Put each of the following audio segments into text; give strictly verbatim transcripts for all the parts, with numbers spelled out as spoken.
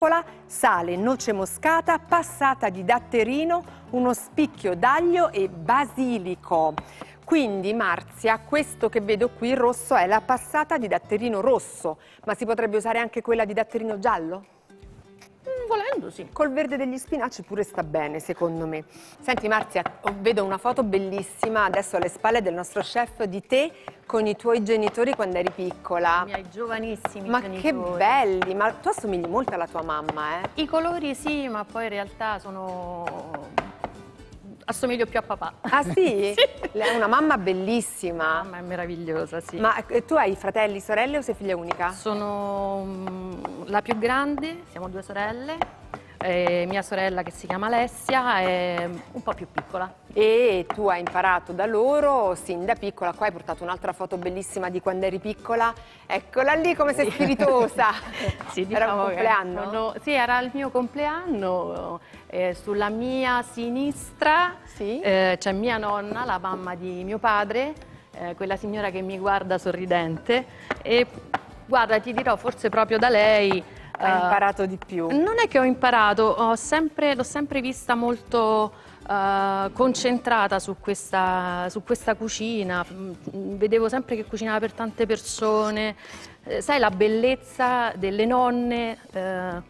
Sale, noce moscata, passata di datterino, uno spicchio d'aglio e basilico. Quindi Marzia, questo che vedo qui rosso è la passata di datterino rosso, ma si potrebbe usare anche quella di datterino giallo? Mm, volendo sì. Col verde degli spinaci pure sta bene, secondo me. Senti Marzia, vedo una foto bellissima adesso alle spalle del nostro chef di te con i tuoi genitori quando eri piccola. I miei giovanissimi ma genitori. che belli! Ma tu assomigli molto alla tua mamma, eh? I colori sì, ma poi in realtà sono... assomiglio più a papà. Ah sì? Sì. È una mamma bellissima. La mamma è meravigliosa, sì. Ma eh, tu hai fratelli, sorelle o sei figlia unica? Sono mm, la più grande, siamo due sorelle. E mia sorella che si chiama Alessia è un po' più piccola. E tu hai imparato da loro sin da piccola. Qua hai portato un'altra foto bellissima di quando eri piccola. Eccola lì come sei spiritosa. Sì, era diciamo un che compleanno? sono- sì, era il mio compleanno. Eh, sulla mia sinistra Sì? eh, c'è mia nonna, la mamma di mio padre, eh, quella signora che mi guarda sorridente. E guarda, ti dirò, forse proprio da lei... Hai eh, imparato di più. Non è che ho imparato, ho sempre, l'ho sempre vista molto eh, concentrata su questa, su questa cucina. Mm, Vedevo sempre che cucinava per tante persone. Eh, sai, la bellezza delle nonne eh,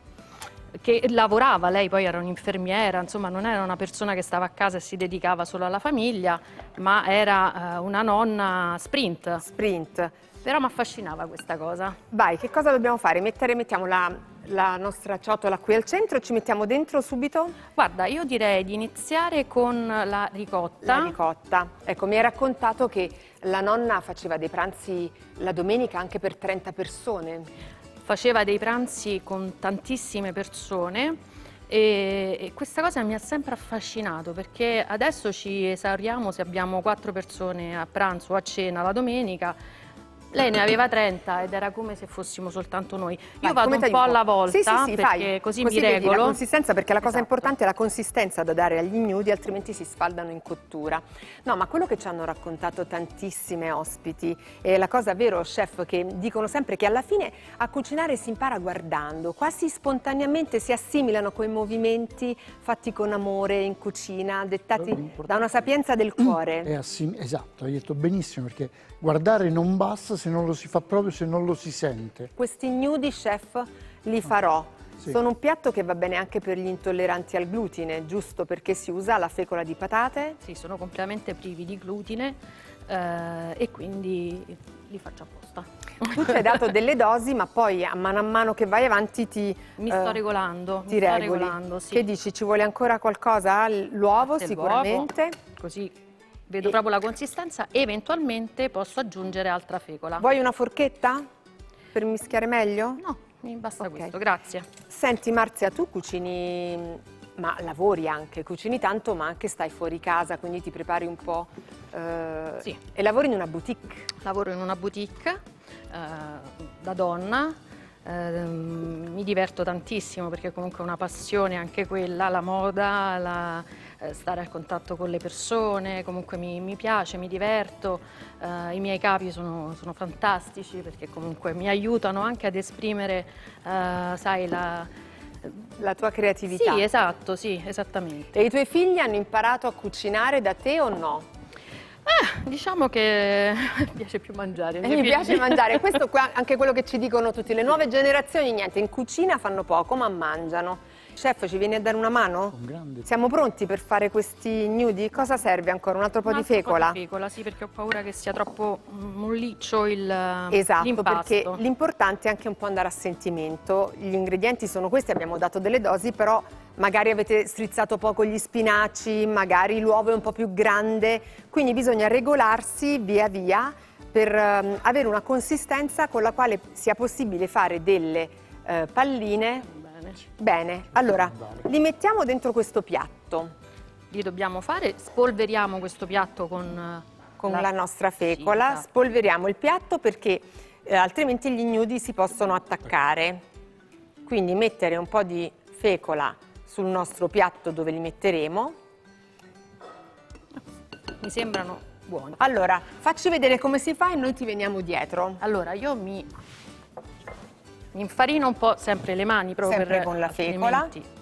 che lavorava, lei poi era un'infermiera, insomma non era una persona che stava a casa e si dedicava solo alla famiglia, ma era eh, una nonna sprint. Sprint. Però mi affascinava questa cosa. Vai, che cosa dobbiamo fare? Mettere, mettiamo la, la nostra ciotola qui al centro e ci mettiamo dentro subito? Guarda, io direi di iniziare con la ricotta. La ricotta. Ecco, mi hai raccontato che la nonna faceva dei pranzi la domenica anche per trenta persone. Faceva dei pranzi con tantissime persone e, e questa cosa mi ha sempre affascinato perché adesso ci esauriamo se abbiamo quattro persone a pranzo o a cena la domenica. Lei ne aveva trenta ed era come se fossimo soltanto noi. Io Vai, vado come un ti po' aiuto? alla volta sì, sì, sì, perché fai. così, Così mi vedi regolo. la consistenza, perché la cosa Esatto. importante è la consistenza da dare agli ignudi, altrimenti si sfaldano in cottura. No, ma quello che ci hanno raccontato tantissime ospiti è la cosa, vero chef, che dicono sempre che alla fine a cucinare si impara guardando, quasi spontaneamente si assimilano quei movimenti fatti con amore in cucina, dettati da una sapienza del cuore. È assim- esatto, hai detto benissimo, perché guardare non basta se non lo si fa proprio, se non lo si sente. Questi ignudi, chef, li farò. Sì. Sono un piatto che va bene anche per gli intolleranti al glutine, giusto perché si usa la fecola di patate. Sì, sono completamente privi di glutine eh, e quindi li faccio apposta. Tu ci hai dato delle dosi, ma poi a mano a mano che vai avanti ti Mi eh, sto regolando, ti mi sto regoli. regolando, sì. Che dici, ci vuole ancora qualcosa? L'uovo Parte sicuramente. l'uovo, così vedo E- proprio la consistenza, eventualmente posso aggiungere altra fecola. Vuoi una forchetta per mischiare meglio? No, mi basta Ok. questo, grazie. Senti Marzia, tu cucini, ma lavori anche, cucini tanto ma anche stai fuori casa, quindi ti prepari un po'. eh, Sì. E lavori in una boutique. Lavoro in una boutique eh, da donna, ehm, mi diverto tantissimo perché comunque è una passione anche quella, la moda, la, eh, stare a contatto con le persone, comunque mi, mi piace, mi diverto, eh, i miei capi sono, sono fantastici perché comunque mi aiutano anche ad esprimere, eh, sai, la... La tua creatività. Sì, esatto, sì, esattamente. E i tuoi figli hanno imparato a cucinare da te o no? Eh, diciamo che mi piace più mangiare. ai E miei mi figli. piace mangiare, questo qua, anche quello che ci dicono tutte le nuove generazioni, niente, in cucina fanno poco ma mangiano. Chef, ci vieni a dare una mano? Con grande... Siamo pronti per fare questi gnudi? Cosa serve ancora? Un altro po' Un di altro fecola? po' di fecola, sì, perché ho paura che sia troppo molliccio il Esatto, l'impasto. perché l'importante è anche un po' andare a sentimento. Gli ingredienti sono questi, abbiamo dato delle dosi, però magari avete strizzato poco gli spinaci, magari l'uovo è un po' più grande, quindi bisogna regolarsi via via per ehm, avere una consistenza con la quale sia possibile fare delle eh, palline. Bene. Bene, allora li mettiamo dentro questo piatto Li dobbiamo fare, spolveriamo questo piatto con, con la, nostra fecola, Sì, esatto. spolveriamo il piatto perché eh, altrimenti gli ignudi si possono attaccare. Quindi mettere un po' di fecola sul nostro piatto dove li metteremo. Mi sembrano buoni. Allora, facci vedere come si fa e noi ti veniamo dietro. Allora, io mi infarina un po' sempre le mani proprio Sempre per, con la fecola. altrimenti